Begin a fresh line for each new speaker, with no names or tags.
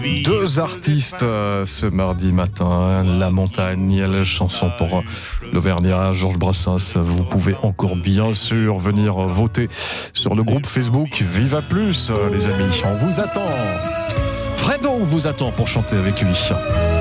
Deux artistes ce mardi matin, La Montagne, la chanson pour l'Auvergnat, Georges Brassens. Vous pouvez encore bien sûr venir voter sur le groupe Facebook Viva Plus, les amis. On vous attend. Fredon vous attend pour chanter avec lui.